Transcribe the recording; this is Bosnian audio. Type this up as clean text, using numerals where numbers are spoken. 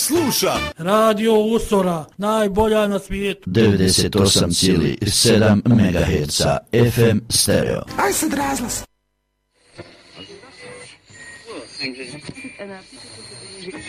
sluša Radio Usora, najbolja na svijetu. 98,7 MHz FM stereo. Aj sad razglas.